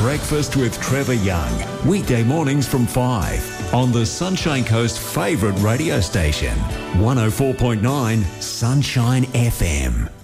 Breakfast with Trevor Young. Weekday mornings from 5 on the Sunshine Coast favourite radio station. 104.9 Sunshine FM.